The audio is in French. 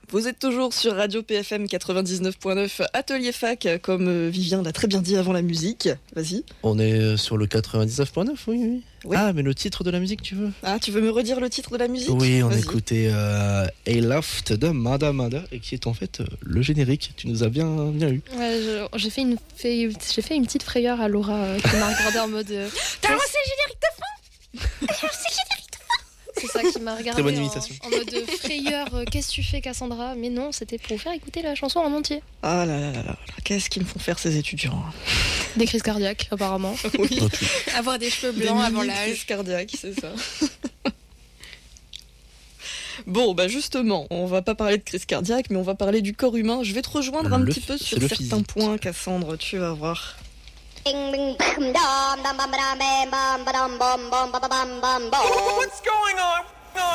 Vous êtes toujours sur Radio PFM 99.9 Atelier Fac, comme Vivien l'a très bien dit avant la musique. Vas-y. On est sur le 99.9, oui. Ah, mais le titre de la musique, tu veux? Ah, tu veux me redire le titre de la musique? Oui, on écoutait A Loft de Mada Mada, et qui est en fait le générique. Tu nous as bien eu. Ouais, j'ai fait une petite frayeur à Laura qui m'a regardé en mode... T'as lancé le générique de fin. C'est ça qui m'a regardé bonne imitation. en mode frayeur. Qu'est-ce que tu fais, Cassandra? Mais non, c'était pour vous faire écouter la chanson en entier. Ah là, qu'est-ce qu'ils me font faire ces étudiants? Des crises cardiaques, apparemment. Oui. Avoir des cheveux blancs avant l'âge. Crise cardiaque, c'est ça. Bon, bah justement, on va pas parler de crise cardiaque, mais on va parler du corps humain. Je vais te rejoindre un petit peu sur certains points, Cassandre, tu vas voir. What's going on?